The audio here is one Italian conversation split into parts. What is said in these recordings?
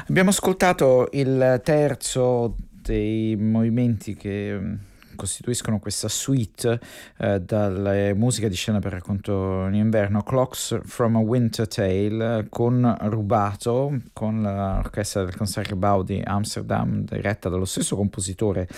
Abbiamo ascoltato il terzo dei movimenti che costituiscono questa suite dalle musiche di scena per racconto in inverno, Clocks from a Winter Tale, con rubato, con l'orchestra del Concertgebouw di Amsterdam, diretta dallo stesso compositore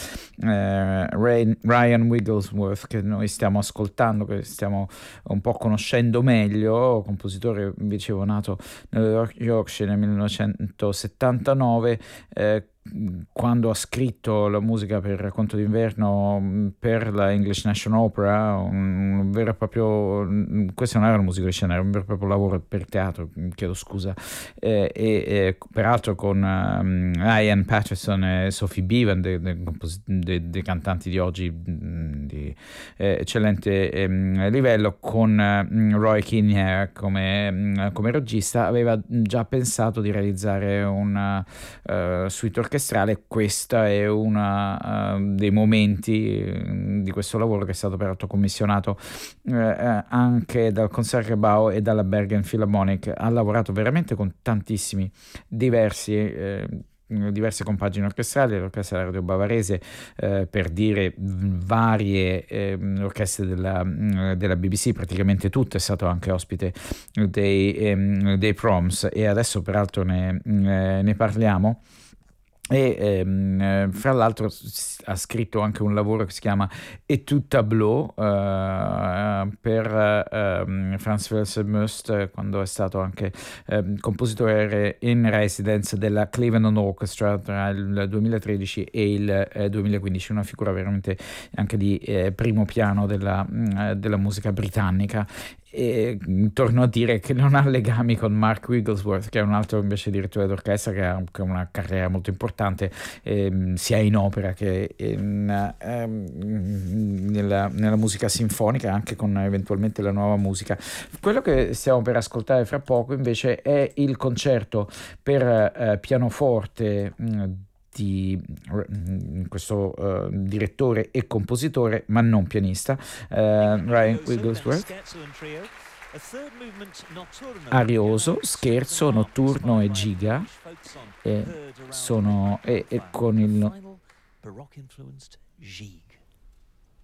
Ryan Wigglesworth, che noi stiamo ascoltando, che stiamo un po' conoscendo meglio, compositore, dicevo, nato nel Yorkshire nel 1979, quando ha scritto la musica per il racconto d'inverno per la English National Opera, un vero e proprio, questo non era una musica di scena, era un vero e proprio lavoro per il teatro, chiedo scusa, e peraltro con Ian Patterson e Sophie Bevan, dei cantanti di oggi di eccellente livello, con Roy Kinnear come regista. Aveva già pensato di realizzare una suite orchestrale. Questa è una dei momenti di questo lavoro, che è stato peraltro commissionato anche dal Concertgebouw e dalla Bergen Philharmonic. Ha lavorato veramente con tantissimi diverse compagini orchestrali, l'orchestra della Radio Bavarese, per dire varie orchestre della BBC, praticamente tutte. È stato anche ospite dei Proms, e adesso peraltro ne parliamo. E fra l'altro ha scritto anche un lavoro che si chiama Etude Tableau per Franz Welser-Möst, quando è stato anche compositore in residence della Cleveland Orchestra tra il 2013 e il 2015, una figura veramente anche di primo piano della musica britannica. E torno a dire che non ha legami con Mark Wigglesworth, che è un altro invece direttore d'orchestra che ha anche una carriera molto importante, sia in opera che nella musica sinfonica, anche con eventualmente la nuova musica. Quello che stiamo per ascoltare fra poco invece è il concerto per pianoforte di questo direttore e compositore, ma non pianista, Ryan Wigglesworth. Arioso, scherzo, notturno e giga, e con il